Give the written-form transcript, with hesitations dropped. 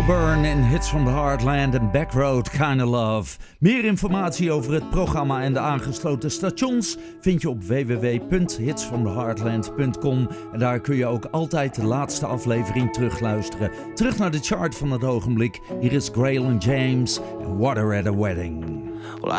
Melbourne in Hits from the Heartland en Backroad Kinda Love. Meer informatie over het programma en de aangesloten stations vind je op www.hitsfromtheheartland.com. En daar kun je ook altijd de laatste aflevering terugluisteren. Terug naar de chart van het ogenblik. Hier is Graylin James en Water at a Wedding. Well,